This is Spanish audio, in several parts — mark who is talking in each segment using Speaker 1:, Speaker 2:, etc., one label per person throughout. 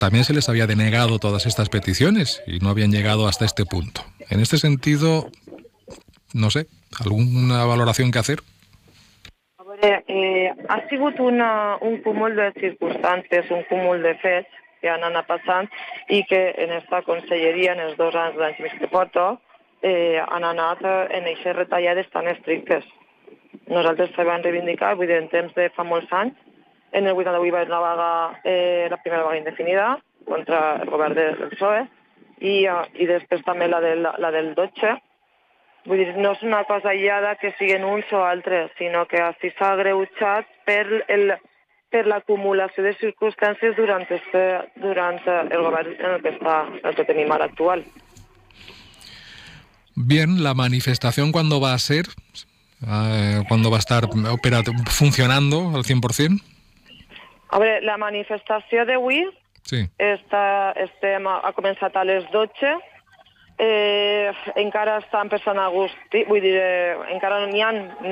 Speaker 1: también se les había denegado todas estas peticiones y no habían llegado hasta este punto. En este sentido, no sé, ¿alguna valoración que hacer?
Speaker 2: A veure, ha sigut un cúmul de circumstàncies, un cúmul de fets que han anat passant i que en esta conselleria, en els 2 anys i mig que porto, han anat en aquestes retallades tan estrictes. Nosaltres se vam reivindicar, vull dir, en temps de fa molts anys. En el 88 va haver una vaga, la primera vaga indefinida contra el govern del PSOE i després també la del 12. Vull dir, no és una cosa aïllada que siguin uns o altres, sinó que així s'ha agreujat per l'acumulació de circumstàncies durant el govern en el que tenim ara actual.
Speaker 1: Bien, ¿la manifestación cuándo va a ser? ¿Cuándo va a estar funcionando al 100%?
Speaker 2: A veure, la manifestació d'avui
Speaker 1: sí.
Speaker 2: Ha començat a les 12. Encara està empezant a gust, vull dir, encara n'hi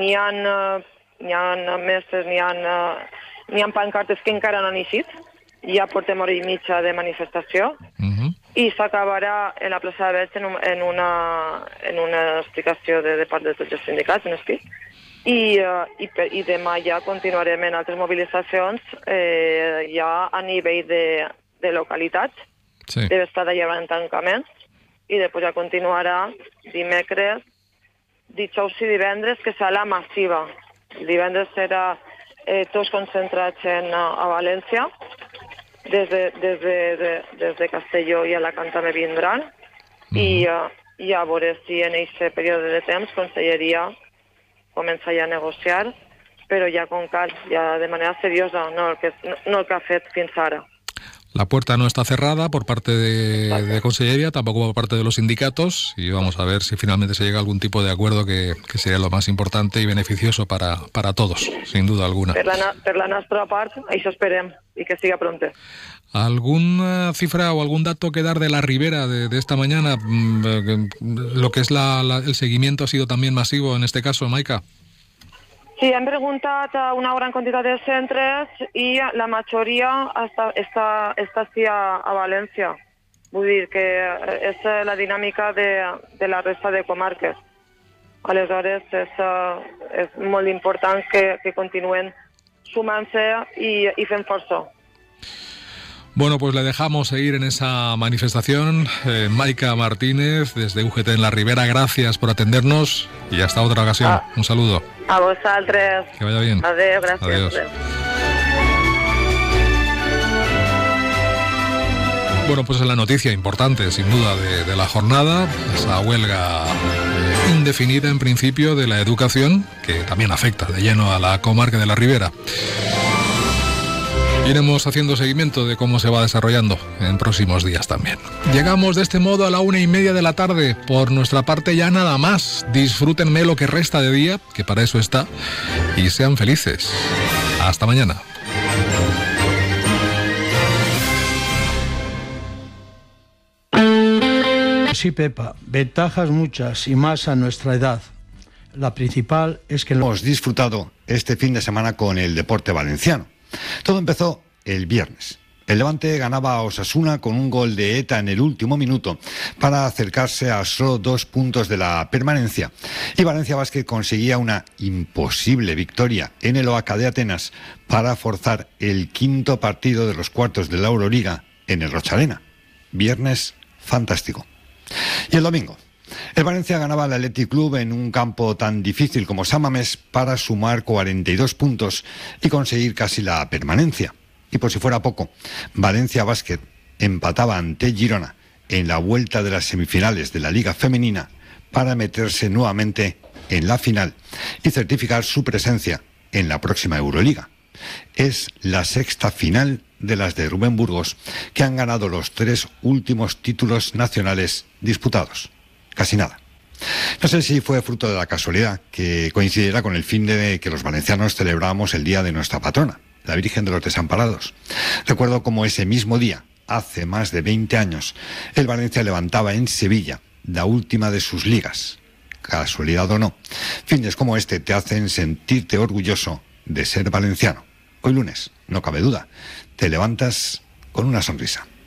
Speaker 2: ha mestres, n'hi ha pancartes que encara no han eixit. Ja portem hora i mitja de manifestació i s'acabarà en la plaça de Belx en una explicació de part de tots els sindicats, un escrit. I demà ja continuarem en altres mobilitzacions ja a nivell de localitats.
Speaker 1: Sí.
Speaker 2: Deve estar d'allà en tancaments i després ja continuarà dimecres, dijous i divendres, que serà la massiva. El divendres serà tots concentrats a València, des de Castelló i Alacant també vindran, i a veure si en aquest període de temps Conselleria comença ja a negociar, però ja com cal, ja de manera seriosa, no el que ha fet fins ara.
Speaker 1: La puerta no está cerrada por parte de Consellería, tampoco por parte de los sindicatos, y vamos a ver si finalmente se llega a algún tipo de acuerdo que sería lo más importante y beneficioso para todos, sin duda alguna.
Speaker 2: Per la nostra part, això esperem, i que siga pronto.
Speaker 1: ¿Alguna cifra o algún dato que dar de la Ribera de esta mañana? Lo que es el seguimiento ha sido también masivo en este caso, Maika.
Speaker 2: Sí, hem preguntat a una gran quantitat de centres i la majoria està sí a València. Vull dir que és la dinàmica de la resta de comarques. Aleshores, és molt important que continuen sumant-se i fent força.
Speaker 1: Bueno, pues le dejamos seguir en esa manifestación. Maika Martínez, desde UGT en la Ribera, gracias por atendernos y hasta otra ocasión. Un saludo.
Speaker 2: A vosaltres.
Speaker 1: Que vaya bien.
Speaker 2: Adéu, gràcies.
Speaker 1: Adiós.
Speaker 2: Adéu.
Speaker 1: Bueno, pues es la noticia importante, sin duda, de la jornada, esa huelga indefinida en principio de la educación, que también afecta de lleno a la comarca de la Ribera. Iremos haciendo seguimiento de cómo se va desarrollando en próximos días también. Llegamos de este modo a la 1:30 de la tarde. Por nuestra parte ya nada más. Disfrútenme lo que resta de día, que para eso está, y sean felices. Hasta mañana.
Speaker 3: Sí, Pepa, ventajas muchas y más a nuestra edad. La principal es que
Speaker 4: hemos disfrutado este fin de semana con el deporte valenciano. Todo empezó el viernes. El Levante ganaba a Osasuna con un gol de Eta en el último minuto para acercarse a solo 2 puntos de la permanencia. Y Valencia Basket conseguía una imposible victoria en el Oaca de Atenas para forzar el 5º partido de los cuartos de la Euroliga en el Rocha-Arena. Viernes fantástico. Y el domingo, el Valencia ganaba al Athletic Club en un campo tan difícil como San Mamés para sumar 42 puntos y conseguir casi la permanencia. Y por si fuera poco, Valencia Basket empataba ante Girona en la vuelta de las semifinales de la Liga Femenina para meterse nuevamente en la final y certificar su presencia en la próxima Euroliga. Es la 6ª final de las de Rubén Burgos, que han ganado los 3 últimos títulos nacionales disputados. Casi nada. No sé si fue fruto de la casualidad que coincidiera con el fin de que los valencianos celebrábamos el día de nuestra patrona, la Virgen de los Desamparados. Recuerdo cómo ese mismo día, hace más de 20 años, el Valencia levantaba en Sevilla la última de sus ligas. Casualidad o no, fines como este te hacen sentirte orgulloso de ser valenciano. Hoy lunes, no cabe duda, te levantas con una sonrisa.